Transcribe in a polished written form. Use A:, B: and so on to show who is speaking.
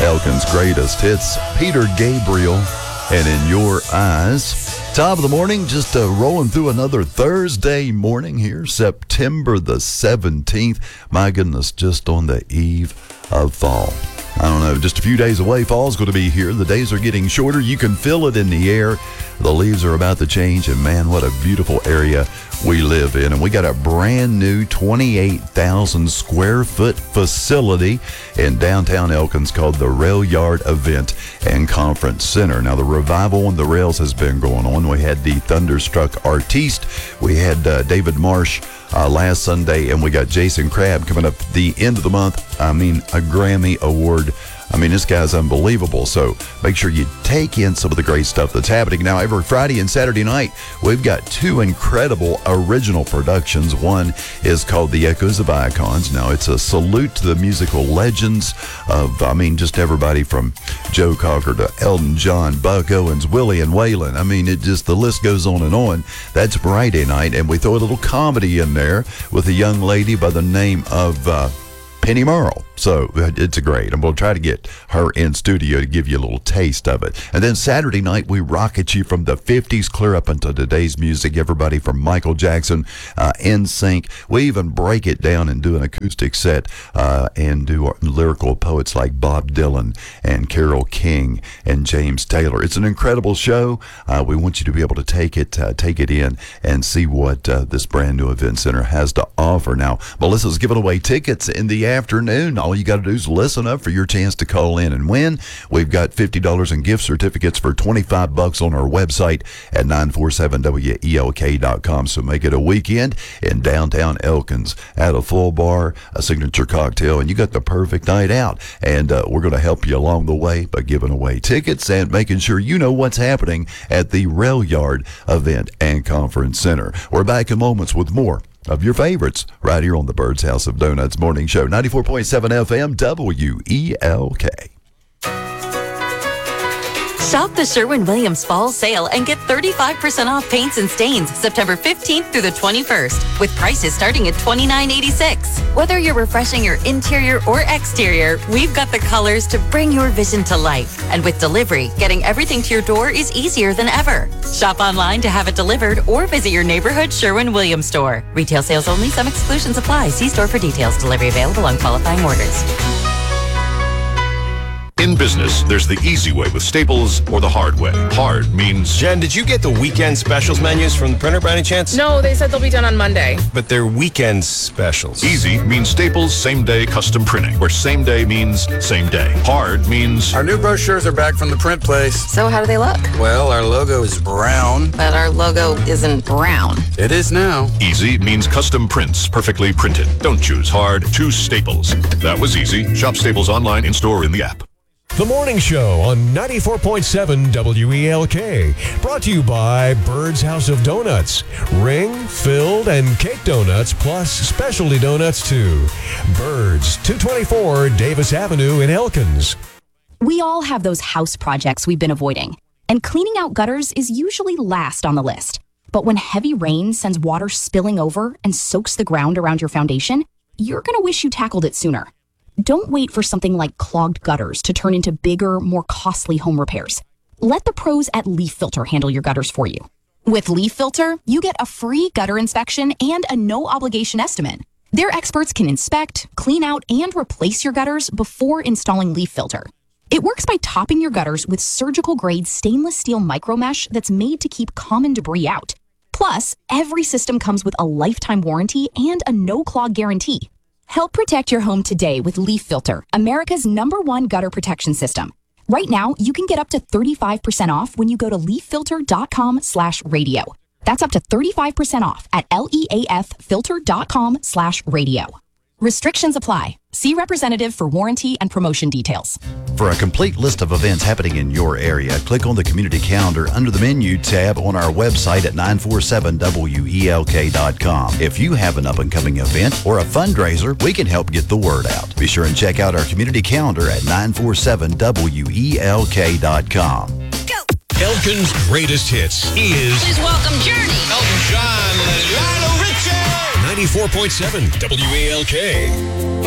A: Elkin's greatest hits, Peter Gabriel, and In Your Eyes. Top of the morning, just rolling through another Thursday morning here, September the 17th. My goodness, just on the eve of fall. I don't know, just a few days away, fall's going to be here. The days are getting shorter. You can feel it in the air. The leaves are about to change, and man, what a beautiful area we live in. And we got a brand new 28,000 square foot facility in downtown Elkins called the Rail Yard Event and Conference Center. Now, the revival on the rails has been going on. We had the Thunderstruck Artiste. We had David Marsh last Sunday, and we got Jason Crabb coming up the end of the month. I mean, a Grammy Award. I mean, this guy's unbelievable. So make sure you take in some of the great stuff that's happening. Now, every Friday and Saturday night, we've got two incredible original productions. One is called The Echoes of Icons. Now, it's a salute to the musical legends of, just everybody from Joe Cocker to Elton John, Buck Owens, Willie and Waylon. The list goes on and on. That's Friday night, and we throw a little comedy in there with a young lady by the name of Penny Merle. So it's great. I'm going to try to get her in studio to give you a little taste of it. And then Saturday night, we rocket you from the 50s clear up into today's music. Everybody from Michael Jackson, NSYNC. We even break it down and do an acoustic set and do lyrical poets like Bob Dylan and Carole King and James Taylor. It's an incredible show. We want you to be able to take it in and see what this brand new event center has to offer. Now, Melissa's giving away tickets in the afternoon. All you got to do is listen up for your chance to call in and win. We've got $50 in gift certificates for $25 on our website at 947WELK.com. So make it a weekend in downtown Elkins at a full bar, a signature cocktail, and you got the perfect night out. And we're going to help you along the way by giving away tickets and making sure you know what's happening at the Rail Yard Event and Conference Center. We're back in moments with more of your favorites right here on the Bird's House of Donuts Morning Show, 94.7 FM WELK.
B: Shop the Sherwin-Williams Fall Sale and get 35% off paints and stains September 15th through the 21st with prices starting at $29.86. Whether you're refreshing your interior or exterior, we've got the colors to bring your vision to life. And with delivery, getting everything to your door is easier than ever. Shop online to have it delivered or visit your neighborhood Sherwin-Williams store. Retail sales only. Some exclusions apply. See store for details. Delivery available on qualifying orders.
C: In business, there's the easy way with Staples or the hard way. Hard means...
D: Jen, did you get the weekend specials menus from the printer by any chance?
E: No, they said they'll be done on Monday.
D: But they're weekend specials.
C: Easy means Staples same-day custom printing, where same day means same day. Hard means...
F: Our new brochures are back from the print place.
B: So how do they look?
F: Well, our logo is brown.
B: But our logo isn't brown.
F: It is now.
C: Easy means custom prints, perfectly printed. Don't choose hard, choose Staples. That was easy. Shop Staples online, in-store, in the app.
G: The Morning Show on 94.7 WELK. Brought to you by Bird's House of Donuts. Ring, filled, and cake donuts, plus specialty donuts, too. Bird's, 224 Davis Avenue in Elkins.
H: We all have those house projects we've been avoiding. And cleaning out gutters is usually last on the list. But when heavy rain sends water spilling over and soaks the ground around your foundation, you're going to wish you tackled it sooner. Don't wait for something like clogged gutters to turn into bigger, more costly home repairs. Let the pros at Leaf Filter handle your gutters for you. With Leaf Filter, you get a free gutter inspection and a no-obligation estimate. Their experts can inspect, clean out, and replace your gutters before installing Leaf Filter. It works by topping your gutters with surgical-grade stainless steel micromesh that's made to keep common debris out. Plus, every system comes with a lifetime warranty and a no-clog guarantee. Help protect your home today with Leaf Filter, America's #1 gutter protection system. Right now, you can get up to 35% off when you go to leaffilter.com/radio. That's up to 35% off at leaffilter.com/radio. Restrictions apply. See representative for warranty and promotion details.
A: For a complete list of events happening in your area, click on the community calendar under the menu tab on our website at 947WELK.com. If you have an up-and-coming event or a fundraiser, we can help get the word out. Be sure and check out our community calendar at 947WELK.com.
B: Go!
G: Elkin's greatest hits is...
B: Please welcome Journey.
D: Elton John, Lionel Richie.
G: 94.7 WELK.